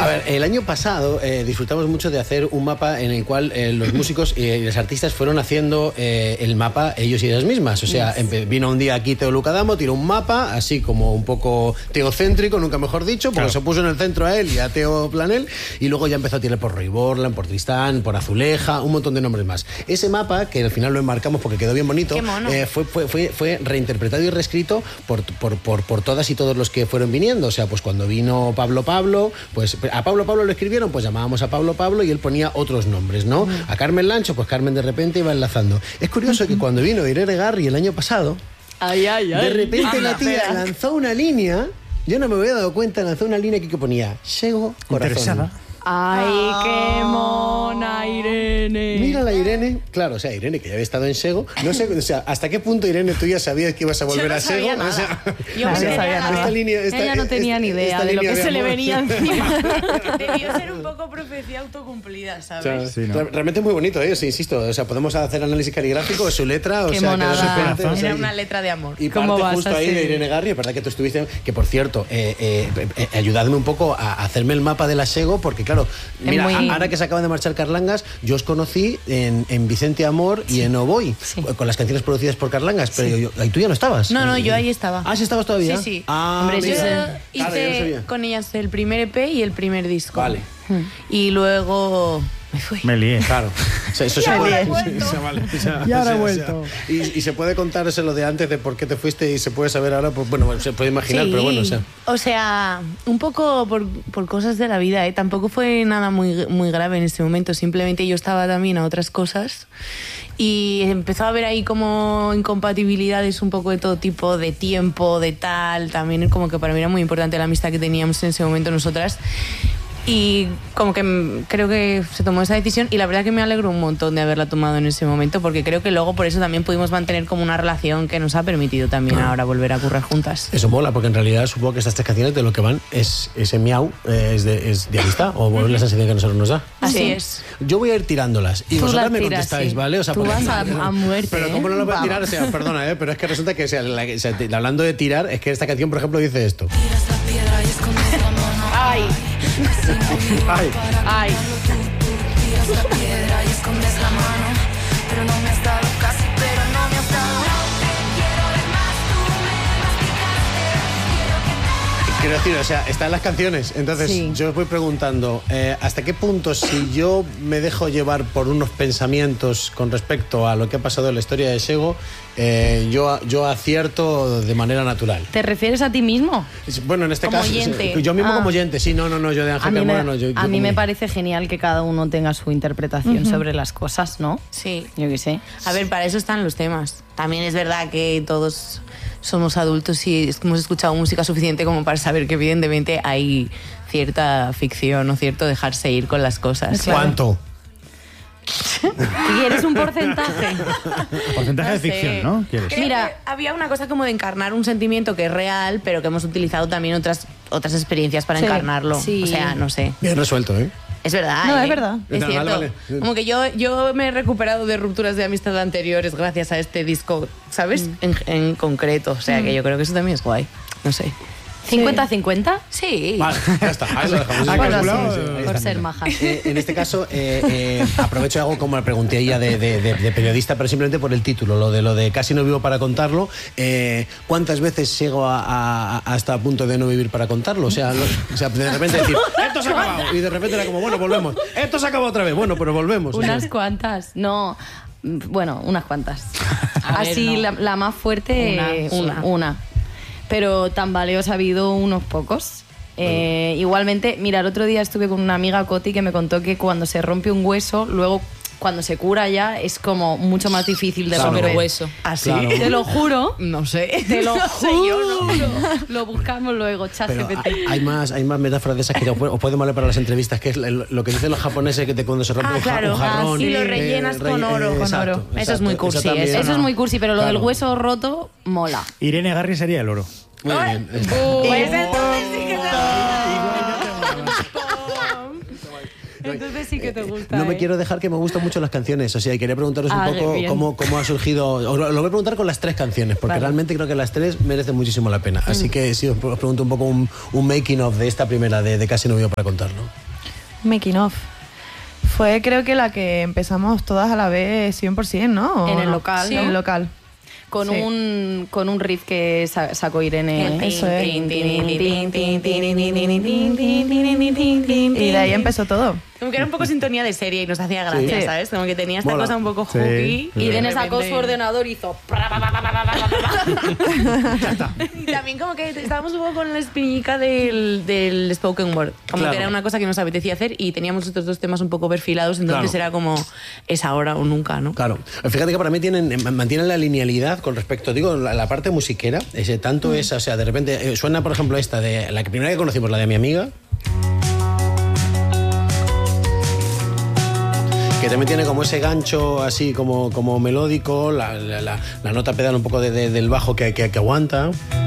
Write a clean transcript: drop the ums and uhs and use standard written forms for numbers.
A ver, el año pasado disfrutamos mucho de hacer un mapa en el cual los músicos y los artistas fueron haciendo el mapa ellos y ellas mismas. O sea, vino un día aquí Teo Lucadamo, tiró un mapa, así como un poco teocéntrico, nunca mejor dicho, porque se puso en el centro a él y a Teo Planel, y luego ya empezó a tirar por Roy Borland, por Tristán, por Azuleja, un montón de nombres más. Ese mapa, que al final lo enmarcamos porque quedó bien bonito, fue reinterpretado y reescrito por todas y todos los que fueron viniendo. O sea, pues cuando vino Pablo, pues a Pablo lo escribieron, pues llamábamos a Pablo y él ponía otros nombres, ¿no? A Carmen Lancho, pues Carmen de repente iba enlazando. Es curioso que cuando vino Irene Garri el año pasado, de repente la tía lanzó una línea, yo no me había dado cuenta, lanzó una línea que ponía Sego Corazón. Interesada. ¡Ay, qué mona, Irene! Mira la Irene, claro, o sea, Irene, que ya había estado en Sego, no sé, o sea, ¿hasta qué punto, Irene, tú ya sabías que ibas a volver a Sego? Nada. O sea, Yo no sabía nada. Ella no tenía ni idea de lo que se le venía encima. Debió ser un poco profecía autocumplida, ¿sabes? O sea, Sí, ¿no? Realmente es muy bonito, sí, insisto, o sea, podemos hacer análisis caligráfico de su letra, o Qué sea, monada. que de repente, o sea, Era una letra de amor. y ¿Cómo parte vas justo a ahí ser? de Irene Garri, es verdad que tú estuviste, que por cierto, ayudadme un poco a hacerme el mapa de la Sego, porque claro, mira, ahora que se acaban de marchar Carlangas, yo os conocí en Vicente Amor y en Oboy, con las canciones producidas por Carlangas, pero ahí tú ya no estabas. No, yo ahí estaba. Ah, ¿sí estabas todavía? Sí, sí. Hombre, Yo hice con ellas el primer EP y el primer disco. Vale. Y luego me fui. Me lié. Claro. O sea, eso Y se ahora puede, he vuelto. Y ahora he vuelto. Y se puede contarse lo de antes de por qué te fuiste y se puede saber ahora, pues bueno, se puede imaginar, Sí. pero bueno, o sea. O sea, un poco por cosas de la vida, ¿eh? Tampoco fue nada muy grave en ese momento. Simplemente yo estaba también a otras cosas y empezó a haber ahí como incompatibilidades un poco de todo tipo, de tiempo, de tal. También como que para mí era muy importante la amistad que teníamos en ese momento nosotras. Y como que creo que se tomó esa decisión y la verdad que me alegro un montón de haberla tomado en ese momento, porque creo que luego por eso también pudimos mantener como una relación que nos ha permitido también ahora volver a currar juntas. Eso mola, porque en realidad supongo que estas tres canciones de lo que van es ese miau, es de amistad, o es la sensación que a nosotros nos da. Así es. Yo voy a ir tirándolas y Tú vosotras las me tiras, contestáis, sí. ¿vale? O sea, Tú porque- vas a muerte. Pero ¿cómo no lo voy a tirar? O sea, perdona, pero es que resulta que, o sea, hablando de tirar, es que esta canción, por ejemplo, dice esto. Ay, Ay, ay. quiero decir, o sea, están las canciones. Entonces, Sí. yo os voy preguntando, ¿hasta qué punto, si yo me dejo llevar por unos pensamientos con respecto a lo que ha pasado en la historia de Sego, yo acierto de manera natural? ¿Te refieres a ti mismo? Bueno, en este Como caso, oyente. yo mismo Ah. como oyente, sí, no, yo de A Ángel mí, Carmona me, no. Yo a mí como- me parece genial que cada uno tenga su interpretación sobre las cosas, ¿no? Sí. Yo qué sé. A ver, para eso están los temas. También es verdad que todos somos adultos y hemos escuchado música suficiente como para saber que evidentemente hay cierta ficción o cierto dejarse ir con las cosas. ¿Cuánto? ¿Quieres un porcentaje? Porcentaje No de ficción, sé. ¿no? ¿Quieres? Creo Mira. que había una cosa como de encarnar un sentimiento que es real, pero que hemos utilizado también otras experiencias para Sí, encarnarlo. sí. O sea, no sé. Bien resuelto, ¿eh? Es verdad. No, ¿eh? es verdad. Es Vale, cierto. vale. Como que yo me he recuperado de rupturas de amistad anteriores gracias a este disco, ¿sabes? En concreto. O sea, que yo creo que eso también es guay. No sé. ¿50-50? Sí. Vale, ya está. Ahí lo dejamos. Ha Bueno, calculado, sí, ahí por está. ser maja. En este caso, aprovecho y hago como le pregunté a ella de periodista, pero simplemente por el título, lo de Casi no vivo para contarlo. ¿Cuántas veces llego hasta a punto de no vivir para contarlo? O sea, de repente decir, esto se ha acabado. Y de repente era como, bueno, volvemos. Esto se acabó otra vez. Bueno, pero volvemos. Unas cuantas. No, bueno, unas cuantas. A ver, Así, no. la más fuerte, una. Pero tambaleos ha habido unos pocos. Igualmente, mira, el otro día estuve con una amiga, Coti, que me contó que cuando se rompe un hueso, luego cuando se cura ya es como mucho más difícil de Claro. romper. Romper hueso. ¿Así? Claro. Te lo juro. No sé. Te lo No sé, yo juro. no. Lo buscamos luego, Pero ChatGPT. hay más metáforas de esas que os pueden valer para las entrevistas, que es lo que dicen los japoneses, que cuando se rompe Ah, claro. un jarrón. Y lo rellenas con oro. Exacto, Eso es muy cursi, también. eso Eso es muy cursi, pero lo Claro. del hueso roto mola. Irene Garri sería el oro. Muy bien. Pues entonces sí que entonces sí que te gusta. No me quiero dejar que me gustan mucho las canciones, o sea, y quería preguntaros un poco cómo ha surgido. Os lo voy a preguntar con las 3 canciones, porque realmente creo que las 3 merecen muchísimo la pena. Así que sí, os pregunto un poco un making of de esta primera de Casi Novio para contarlo. Making of. Fue creo que la que empezamos todas a la vez 100%, ¿no? En el local, sí. ¿no? En el local. Con un riff que sacó Irene. Eso es. Y de ahí empezó todo. Como que era un poco sintonía de serie y nos hacía gracia, Sí. ¿sabes? Como que tenía esta Mola. cosa un poco hooky. Y Irene sacó su ordenador y hizo... Y también como que estábamos un poco con la espinita del spoken word. Como que era una cosa que nos apetecía hacer y teníamos estos 2 temas un poco perfilados, entonces era como es ahora o nunca, ¿no? Claro. Fíjate que para mí mantienen la linealidad con respecto, digo, la parte musiquera. Tanto esa, o sea, de repente suena, por ejemplo, esta de la primera que conocimos, la de Mi Amiga. Que también tiene como ese gancho así como melódico, la nota pedal un poco del bajo que aguanta.